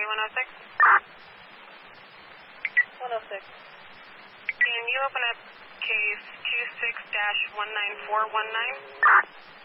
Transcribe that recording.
106? 106. Can you open up case 26-19419?